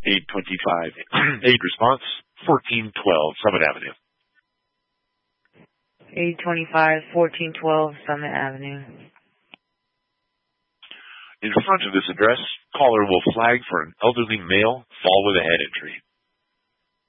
825. Aid response, 1412 Summit Avenue. 825, 1412 Summit Avenue. In front of this address, caller will flag for an elderly male fall with a head injury.